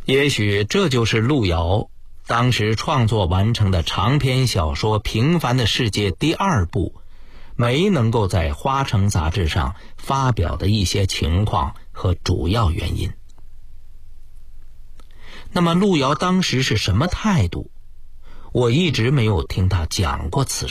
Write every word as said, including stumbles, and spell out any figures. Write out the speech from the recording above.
也许这就是路遥当时创作完成的长篇小说《平凡的世界》第二部没能够在《花城》杂志上发表的一些情况和主要原因。那么路遥当时是什么态度？我一直没有听他讲过此事。